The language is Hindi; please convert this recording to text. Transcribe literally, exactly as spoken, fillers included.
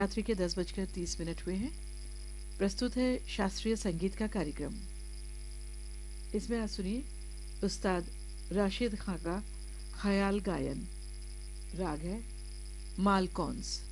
रात्रि के दस बजकर तीस मिनट हुए हैं। प्रस्तुत है शास्त्रीय संगीत का कार्यक्रम। इसमें आज सुनिए उस्ताद राशिद खां का ख्याल गायन। राग है मालकौंस।